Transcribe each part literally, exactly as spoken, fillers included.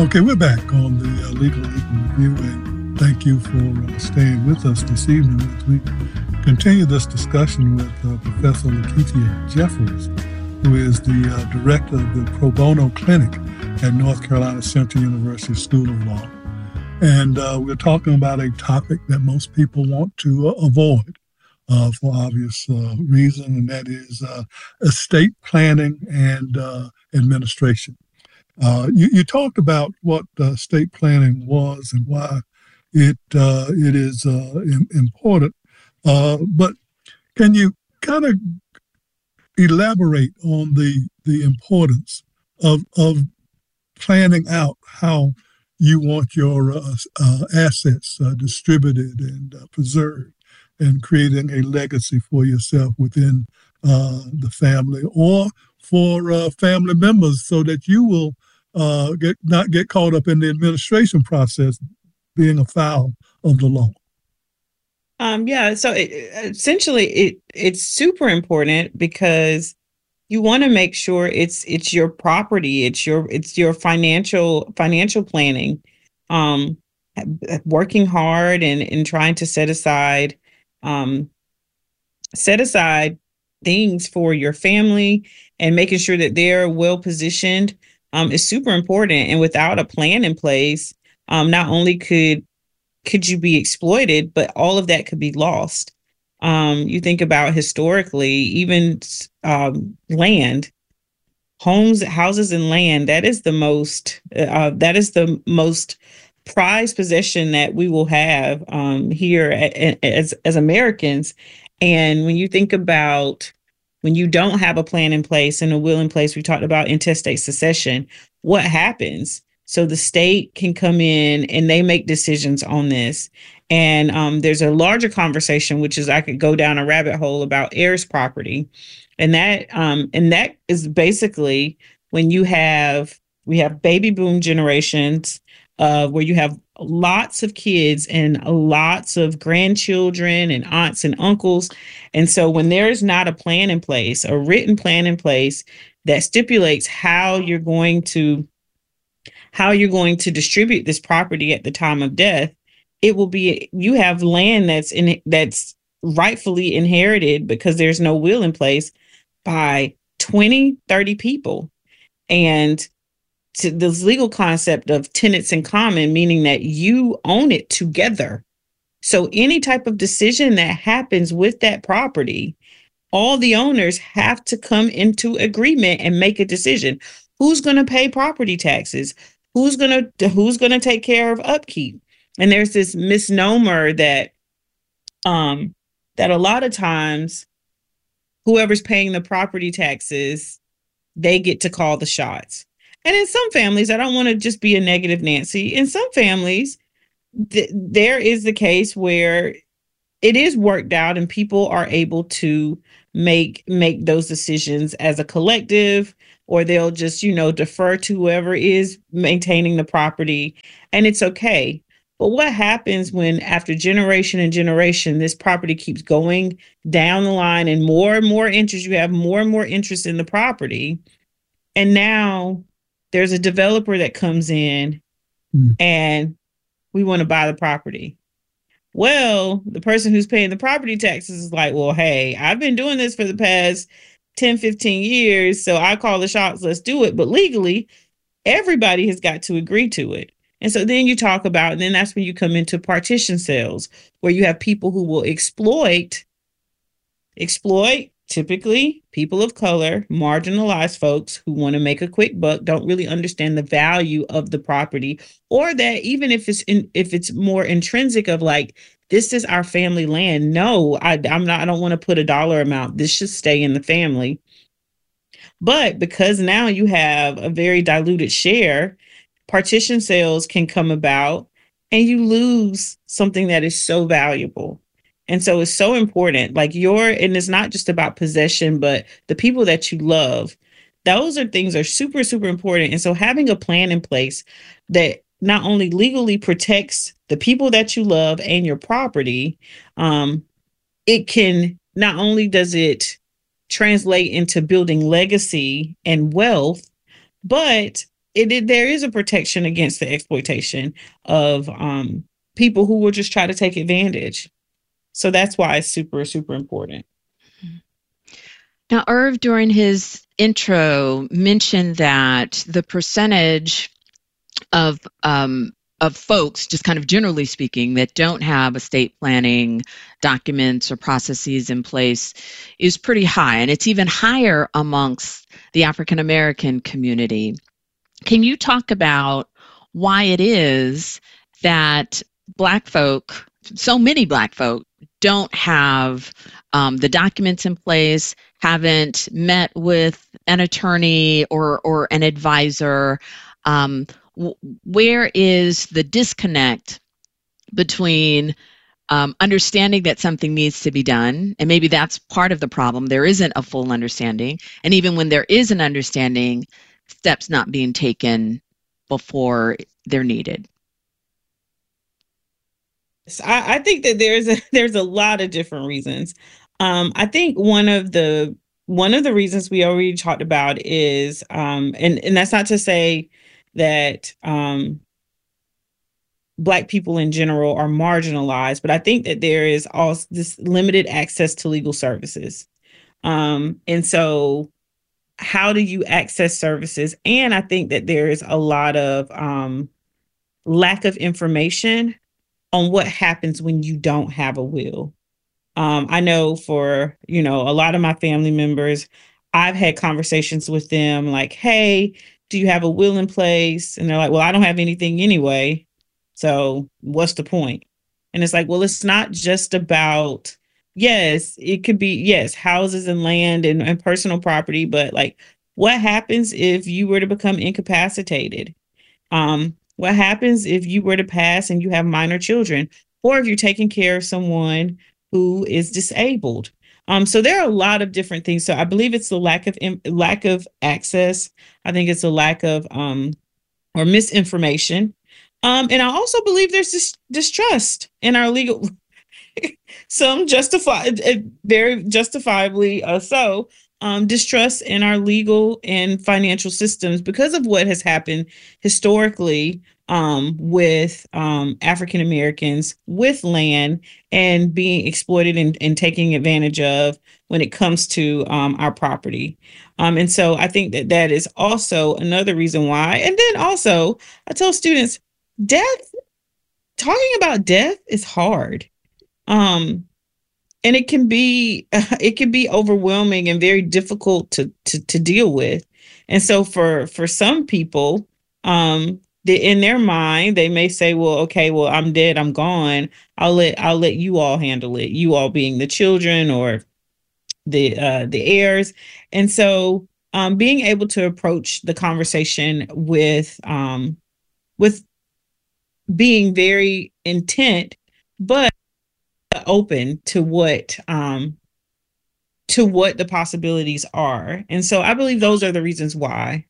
Okay, we're back on the uh, Legal Eagle Review, and thank you for uh, staying with us this evening as we continue this discussion with uh, Professor Lakeithia Jeffries, who is the uh, director of the Pro Bono Clinic at North Carolina Central University School of Law. And uh, we're talking about a topic that most people want to uh, avoid uh, for obvious uh, reason, and that is uh, estate planning and uh, administration. Uh, you, you talked about what uh, estate planning was and why it uh, it is uh, in, important, uh, but can you kind of elaborate on the the importance of of planning out how you want your uh, uh, assets uh, distributed and uh, preserved, and creating a legacy for yourself within uh, the family or for uh, family members, so that you will uh, get not get caught up in the administration process, being afoul of the law. Um, yeah, so it, essentially, it it's super important because you want to make sure it's it's your property, it's your it's your financial financial planning, um, working hard and and trying to set aside um, set aside things for your family and making sure that they're well positioned um, is super important. And without a plan in place, um, not only could could you be exploited, but all of that could be lost. Um, you think about historically, even um, land, homes, houses, and land. That is the most. Uh, that is the most prized possession that we will have um, here as as Americans. And when you think about when you don't have a plan in place and a will in place, we talked about intestate succession. What happens? So the state can come in and they make decisions on this. And um, there's a larger conversation, which is I could go down a rabbit hole about heirs property. And that um, and that is basically when you have we have baby boom generations uh, where you have lots of kids and lots of grandchildren and aunts and uncles. And so when there is not a plan in place, a written plan in place that stipulates how you're going to how you're going to distribute this property at the time of death, it will be you have land that's in that's rightfully inherited because there's no will in place by twenty, thirty people. And to this legal concept of tenants in common, meaning that you own it together. So any type of decision that happens with that property, all the owners have to come into agreement and make a decision. Who's going to pay property taxes? Who's going to who's going to take care of upkeep? And there's this misnomer that um that a lot of times whoever's paying the property taxes, they get to call the shots. And in some families, I don't want to just be a negative Nancy. In some families, th- there is the case where it is worked out and people are able to make make those decisions as a collective, or they'll just, you know, defer to whoever is maintaining the property, and it's okay. But what happens when after generation and generation, this property keeps going down the line and more and more interest, you have more and more interest in the property. And now there's a developer that comes in mm. and we want to buy the property. Well, the person who's paying the property taxes is like, well, hey, I've been doing this for the past ten, fifteen years, so I call the shots, let's do it. But legally, everybody has got to agree to it. And so then you talk about, and then that's when you come into partition sales, where you have people who will exploit, exploit, typically people of color, marginalized folks who want to make a quick buck, don't really understand the value of the property, or that even if it's in, if it's more intrinsic of like, this is our family land. No, I, I'm not, I don't want to put a dollar amount. This should stay in the family. But because now you have a very diluted share, partition sales can come about and you lose something that is so valuable. And so it's so important, like your, and it's not just about possession, but the people that you love, those are things are super, super important. And so having a plan in place that not only legally protects the people that you love and your property, um, it can, not only does it translate into building legacy and wealth, but it, it there is a protection against the exploitation of um, people who will just try to take advantage. So that's why it's super, super important. Now, Irv, during his intro, mentioned that the percentage of um, of folks, just kind of generally speaking, that don't have estate planning documents or processes in place is pretty high, and it's even higher amongst the African American community. Can you talk about why it is that Black folk, so many Black folk, don't have um, the documents in place, haven't met with an attorney or or an advisor? Um, w- where is the disconnect between um, understanding that something needs to be done, and maybe that's part of the problem, there isn't a full understanding, and even when there is an understanding, steps not being taken before they're needed? I, I think that there's a there's a lot of different reasons. Um, I think one of the one of the reasons we already talked about is, um, and and that's not to say that um, Black people in general are marginalized, but I think that there is also this limited access to legal services, um, and so how do you access services? And I think that there is a lot of um, lack of information on what happens when you don't have a will. Um, I know for, you know, a lot of my family members, I've had conversations with them like, hey, do you have a will in place? And they're like, well, I don't have anything anyway. So what's the point? And it's like, well, it's not just about, yes, it could be, yes, houses and land and, and personal property, but like, what happens if you were to become incapacitated? Um, what happens if you were to pass and you have minor children, or if you're taking care of someone who is disabled? Um, so there are a lot of different things. So I believe it's the lack of lack of access. I think it's a lack of um, or misinformation. Um, and I also believe there's this distrust in our legal, some justified, very justifiably uh, so, um, distrust in our legal and financial systems because of what has happened historically um, with um, African Americans with land and being exploited and, and taking advantage of when it comes to um, our property. Um, and so I think that that is also another reason why. And then also, I tell students, death, talking about death is hard. Um, and it can be uh, it can be overwhelming and very difficult to to to deal with. And so for for some people, um, the, in their mind, they may say, well, okay, well, I'm dead, I'm gone. I'll let I'll let you all handle it. You all being the children or the uh, the heirs. And so um, being able to approach the conversation with um, with being very intent, but open to what um to what the possibilities are. And so I believe those are the reasons why.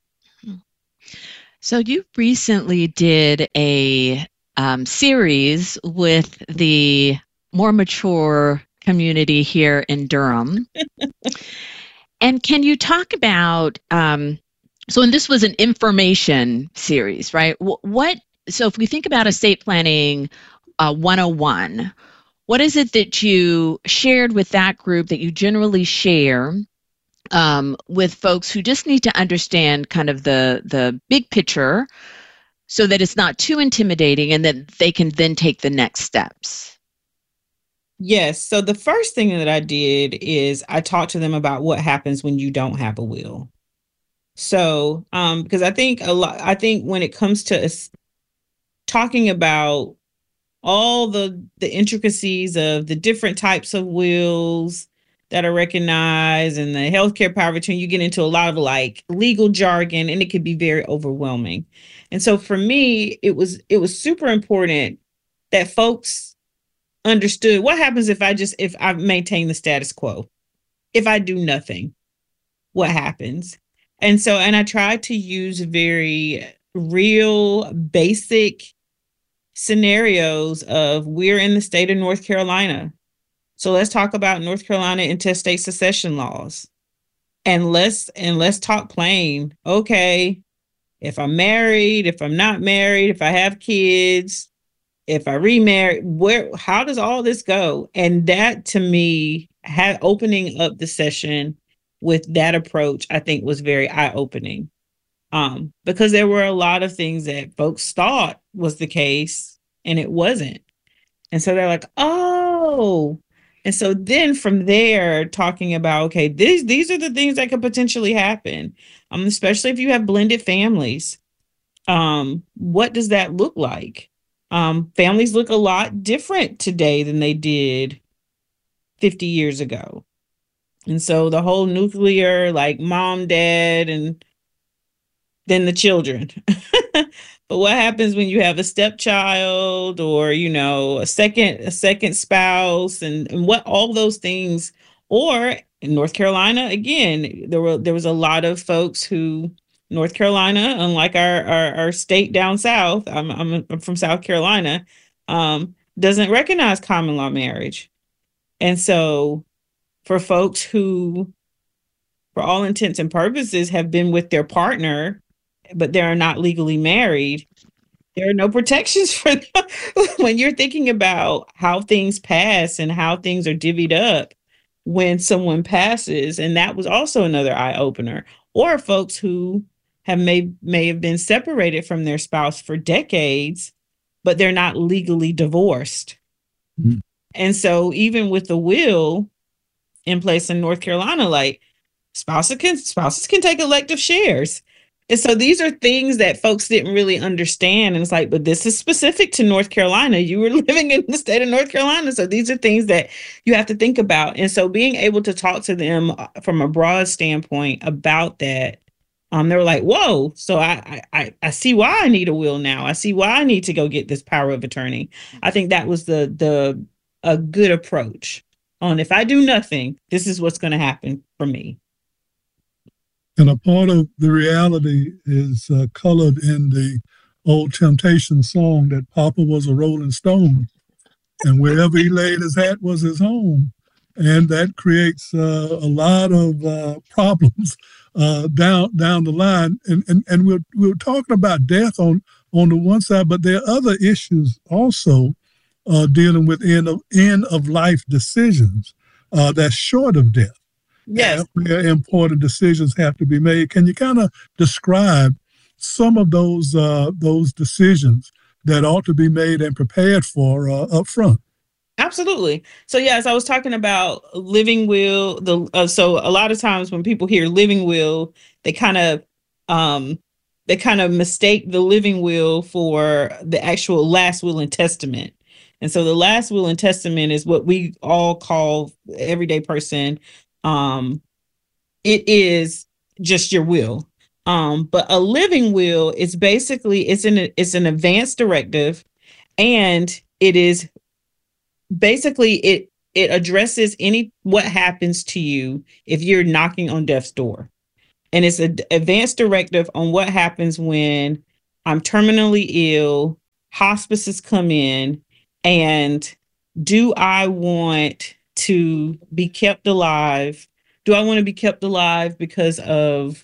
So you recently did a um, series with the more mature community here in Durham. And can you talk about um so and this was an information series, right? What so if we think about estate planning uh, one oh one, what is it that you shared with that group that you generally share um, with folks who just need to understand kind of the the big picture so that it's not too intimidating and that they can then take the next steps? Yes. So the first thing that I did is I talked to them about what happens when you don't have a will. So um, because I think a lot, I think when it comes to us talking about all the the intricacies of the different types of wills that are recognized and the healthcare power of attorney, you get into a lot of like legal jargon and it could be very overwhelming. And so for me, it was it was super important that folks understood what happens if I just if I maintain the status quo. If I do nothing, what happens? And so and I tried to use very real, basic scenarios of we're in the state of North Carolina. So let's talk about North Carolina intestate succession laws. And let's and let's talk plain. Okay, if I'm married, if I'm not married, if I have kids, if I remarry, where, how does all this go? And that to me, had opening up the session with that approach, I think was very eye-opening. Um, because there were a lot of things that folks thought was the case and it wasn't. And so they're like, oh, and so then from there, talking about, okay, these these are the things that could potentially happen, um, especially if you have blended families. Um, what does that look like? Um, families look a lot different today than they did fifty years ago. And so the whole nuclear, like mom, dad, and then the children. But what happens when you have a stepchild or, you know, a second a second spouse and, and what all those things, or in North Carolina, again, there were there was a lot of folks who North Carolina, unlike our our, our state down south, I'm, I'm I'm from South Carolina, um, doesn't recognize common law marriage. And so for folks who, for all intents and purposes, have been with their partner, but they're not legally married, there are no protections for them. When you're thinking about how things pass and how things are divvied up when someone passes. And that was also another eye opener. Or folks who have may, may have been separated from their spouse for decades, but they're not legally divorced. Mm-hmm. And so even with the will in place in North Carolina, like spouses can, spouses can take elective shares. And so these are things that folks didn't really understand. And it's like, but this is specific to North Carolina. You were living in the state of North Carolina. So these are things that you have to think about. And so being able to talk to them from a broad standpoint about that, um, they were like, whoa, so I, I, I see why I need a will now. I see why I need to go get this power of attorney. I think that was the, the, a good approach on, if I do nothing, this is what's going to happen for me. And a part of the reality is uh, colored in the old Temptation song that Papa was a Rolling Stone, and wherever he laid his hat was his home. And that creates uh, a lot of uh, problems uh, down down the line. And and, and we're, we're talking about death on, on the one side, but there are other issues also uh, dealing with end of, end of life decisions uh, that's short of death. Yes. Where important decisions have to be made. Can you kind of describe some of those uh, those decisions that ought to be made and prepared for uh, up front? Absolutely. So yes, I was talking about living will. The uh, so a lot of times when people hear living will, they kind of um, they kind of mistake the living will for the actual last will and testament. And so the last will and testament is what we all call, everyday person. Um, it is just your will. Um, but a living will is basically, it's an, it's an advance directive, and it is basically, it, it addresses any, what happens to you if you're knocking on death's door. And it's an advance directive on what happens when I'm terminally ill, hospices come in, and do I want to be kept alive? Do I want to be kept alive because of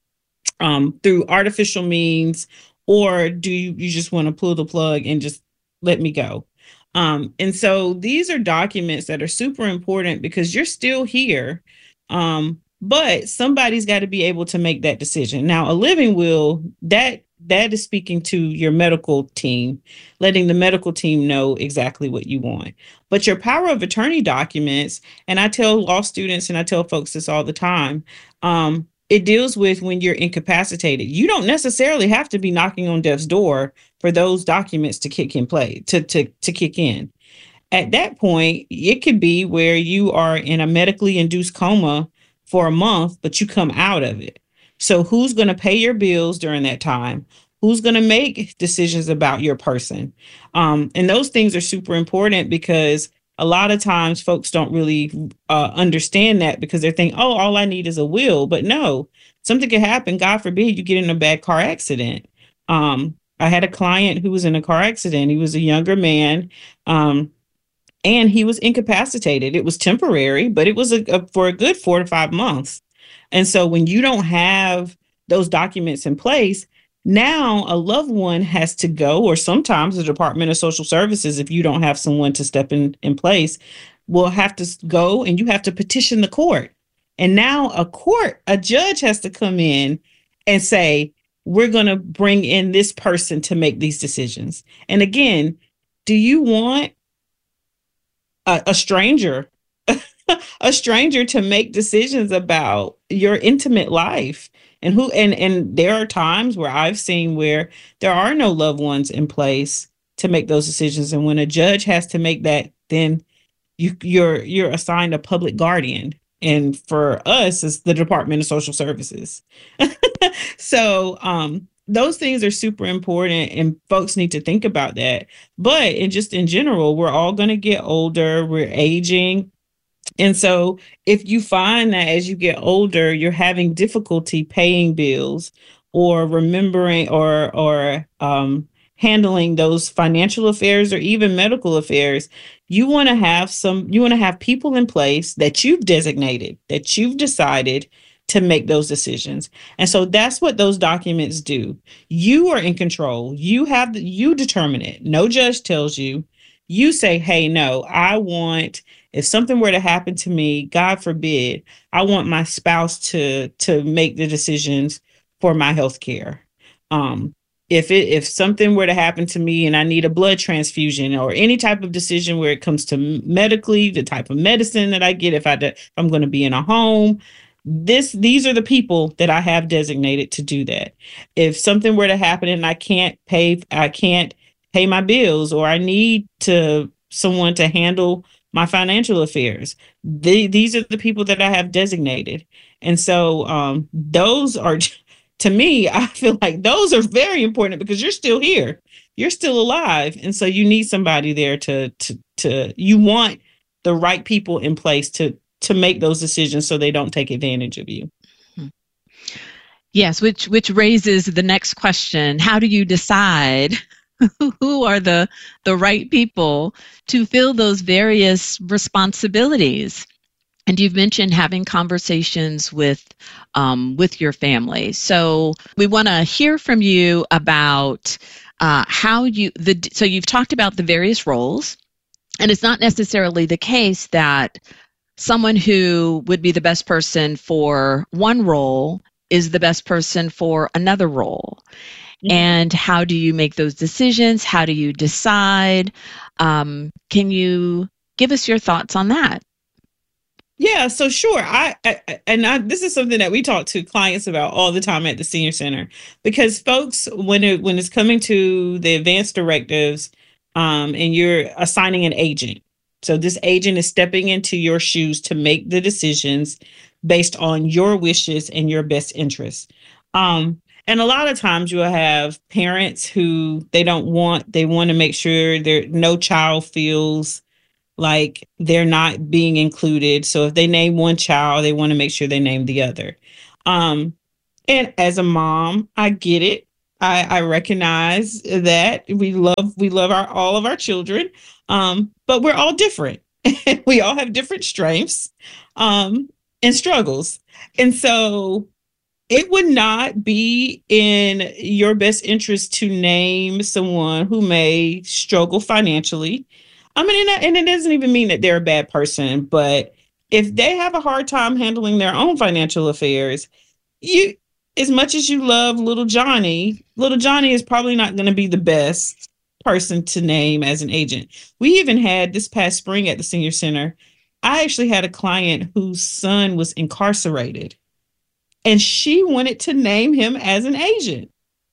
um, through artificial means, or do you, you just want to pull the plug and just let me go? Um, and so these are documents that are super important because you're still here, um, but somebody's got to be able to make that decision. Now, a living will, that that is speaking to your medical team, letting the medical team know exactly what you want. But your power of attorney documents, and I tell law students and I tell folks this all the time, um, it deals with when you're incapacitated. You don't necessarily have to be knocking on death's door for those documents to kick in play, to, to, to kick in. At that point, it could be where you are in a medically induced coma for a month, but you come out of it. So who's going to pay your bills during that time? Who's going to make decisions about your person? Um, and those things are super important because a lot of times folks don't really uh, understand that because they're thinking, oh, all I need is a will. But no, something could happen. God forbid you get in a bad car accident. Um, I had a client who was in a car accident. He was a younger man. Um, and he was incapacitated. It was temporary, but it was a, a, for a good four to five months. And so when you don't have those documents in place, Now a loved one has to go, or sometimes the Department of Social Services, if you don't have someone to step in, in place, will have to go and you have to petition the court. And now a court, a judge has to come in and say, we're going to bring in this person to make these decisions. And again, do you want a, a stranger, a stranger to make decisions about your intimate life? And who and and there are times where I've seen where there are no loved ones in place to make those decisions. And when a judge has to make that, then you you're you're assigned a public guardian. And for us, it's the Department of Social Services. So um, those things are super important, and folks need to think about that. But in just in general, we're all going to get older. We're aging. And so if you find that as you get older, you're having difficulty paying bills or remembering or or um, handling those financial affairs or even medical affairs, you want to have some, you want to have people in place that you've designated, that you've decided to make those decisions. And so that's what those documents do. You are in control. You have, the, you determine it. No judge tells you. You say, hey, no, I want, if something were to happen to me, God forbid, I want my spouse to to make the decisions for my health care. Um, if it if something were to happen to me and I need a blood transfusion or any type of decision where it comes to medically, the type of medicine that I get, if I de- if I'm going to be in a home, this these are the people that I have designated to do that. If something were to happen and I can't pay, I can't pay my bills, or I need to someone to handle my financial affairs, the, these are the people that I have designated. And so um, those are, to me, I feel like those are very important because you're still here. You're still alive. And so you need somebody there to, to, to, you want the right people in place to, to make those decisions so they don't take advantage of you. Yes, which, which raises the next question. How do you decide who are the the right people to fill those various responsibilities? And you've mentioned having conversations with um, with your family. So we want to hear from you about uh, how you the so you've talked about the various roles, and it's not necessarily the case that someone who would be the best person for one role is the best person for another role. And how do you make those decisions? How do you decide? Um, can you give us your thoughts on that? Yeah, so sure. I, I and I, this is something that we talk to clients about all the time at the Senior Center, because folks, when it when it's coming to the advanced directives, um, and you're assigning an agent, so this agent is stepping into your shoes to make the decisions based on your wishes and your best interests. Um, And a lot of times you'll have parents who they don't want, they want to make sure there no child feels like they're not being included. So if they name one child, they want to make sure they name the other. Um, and as a mom, I get it. I, I recognize that we love we love our all of our children, um, but we're all different. We all have different strengths um, and struggles. And so it would not be in your best interest to name someone who may struggle financially. I mean, and it doesn't even mean that they're a bad person, but if they have a hard time handling their own financial affairs, you, as much as you love little Johnny, little Johnny is probably not going to be the best person to name as an agent. We even had this past spring at the Senior Center, I actually had a client whose son was incarcerated. And she wanted to name him as an agent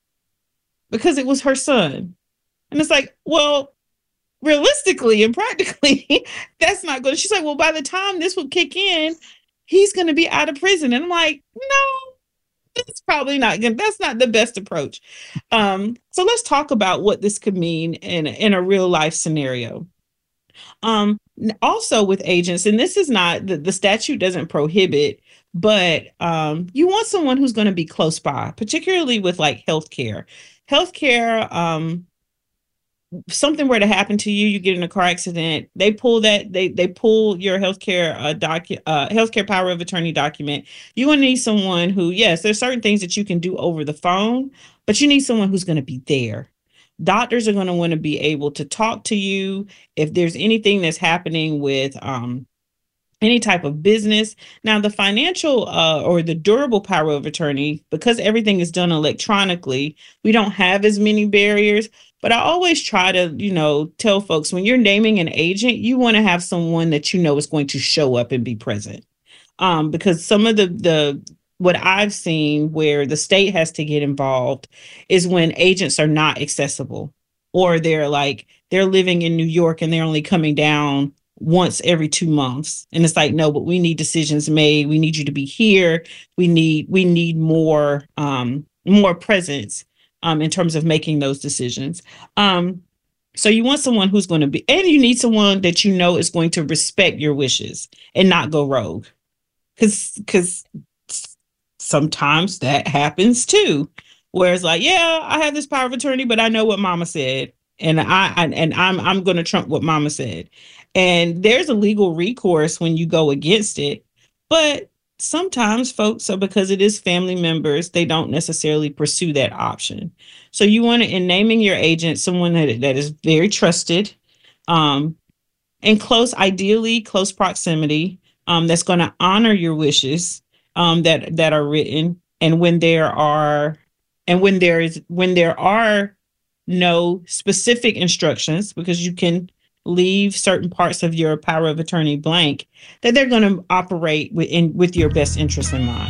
because it was her son. And it's like, well, realistically and practically, that's not good. She's like, well, by the time this would kick in, he's going to be out of prison. And I'm like, no, that's probably not good. That's not the best approach. Um, so let's talk about what this could mean in, in a real life scenario. Um, also with agents, and this is not, the, the statute doesn't prohibit, but um, you want someone who's going to be close by, particularly with like healthcare. Healthcare, um, something were to happen to you, you get in a car accident, they pull that, they they pull your healthcare uh, docu uh, healthcare power of attorney document. You're going to need someone who, yes, there's certain things that you can do over the phone, but you need someone who's going to be there. Doctors are going to want to be able to talk to you if there's anything that's happening with um, any type of business. Now, the financial uh, or the durable power of attorney, because everything is done electronically, we don't have as many barriers. But I always try to, you know, tell folks, when you're naming an agent, you want to have someone that you know is going to show up and be present. Um, because some of the the what I've seen where the state has to get involved is when agents are not accessible, or they're like, they're living in New York and they're only coming down once every two months. And it's like, no, but we need decisions made. We need you to be here. We need, we need more, um, more presence, um, in terms of making those decisions. Um, so you want someone who's going to be, and you need someone that you know is going to respect your wishes and not go rogue. Cause, cause sometimes that happens too, where it's like, yeah, I have this power of attorney, but I know what mama said. And I, I and I'm I'm going to trump what mama said. And there's a legal recourse when you go against it. But sometimes folks, so because it is family members, they don't necessarily pursue that option. So you want to, in naming your agent, someone that, that is very trusted, um, and close, ideally close proximity, um, that's going to honor your wishes, um, that that are written. And when there are, and when there is, when there are no specific instructions, because you can leave certain parts of your power of attorney blank, that they're going to operate within, with your best interest in mind.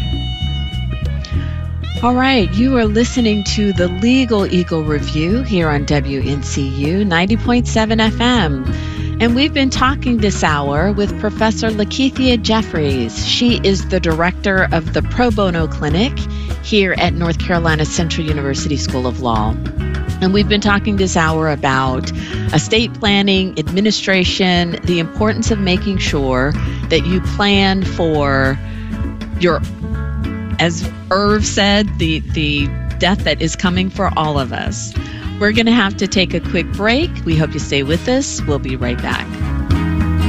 All right, you are listening to the Legal Eagle Review here on W N C U ninety point seven F M. And we've been talking this hour with Professor Lakeithia Jeffries. She is the director of the Pro Bono Clinic here at North Carolina Central University School of Law. And we've been talking this hour about estate planning, administration, the importance of making sure that you plan for your, as Irv said, the, the death that is coming for all of us. We're going to have to take a quick break. We hope you stay with us. We'll be right back.